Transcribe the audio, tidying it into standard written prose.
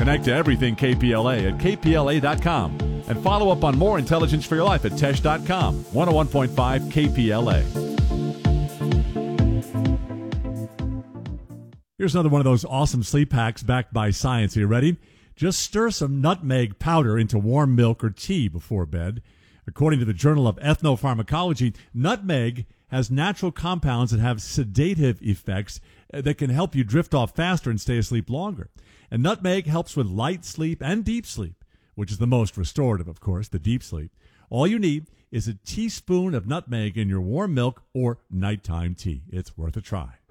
Connect to everything KPLA at kpla.com. And follow up on more intelligence for your life at tesh.com. 101.5 KPLA. Here's another one of those awesome sleep hacks backed by science. Are you ready? Just stir some nutmeg powder into warm milk or tea before bed. According to the Journal of Ethnopharmacology, nutmeg has natural compounds that have sedative effects that can help you drift off faster and stay asleep longer. And nutmeg helps with light sleep and deep sleep, which is the most restorative, of course, the deep sleep. All you need is a teaspoon of nutmeg in your warm milk or nighttime tea. It's worth a try.